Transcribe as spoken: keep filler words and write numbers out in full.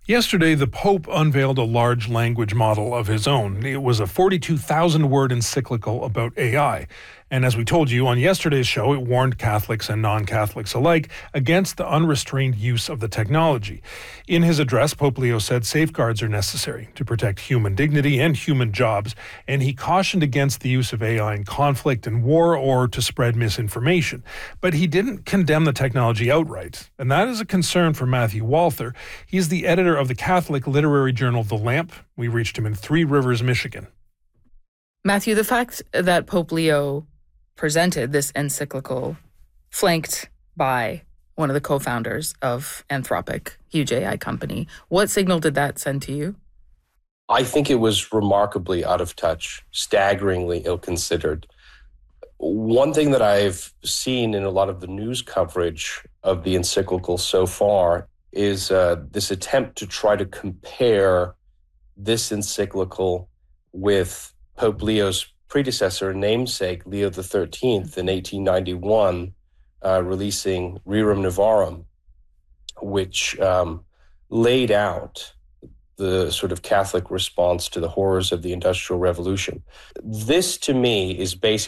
Yesterday, the Pope unveiled a large language model of his own. It was a forty-two thousand word encyclical about A I. And as we told you on yesterday's show, it warned Catholics and non-Catholics alike against the unrestrained use of the technology. In his address, Pope Leo said safeguards are necessary to protect human dignity and human jobs, and he cautioned against the use of A I in conflict and war or to spread misinformation. But he didn't condemn the technology outright, and that is a concern for Matthew Walther. He's the editor of the Catholic literary journal The Lamp. We reached him in Three Rivers, Michigan. Matthew, the fact that Pope Leo presented this encyclical flanked by one of the co-founders of Anthropic, huge A I company, what signal did that send to you? I think it was remarkably out of touch, staggeringly ill-considered. One thing that I've seen in a lot of the news coverage of the encyclical so far is uh, this attempt to try to compare this encyclical with Pope Leo's predecessor and namesake, Leo the thirteenth, in eighteen ninety-one, uh, releasing Rerum Novarum, which um, laid out the sort of Catholic response to the horrors of the Industrial Revolution. This, to me, is basically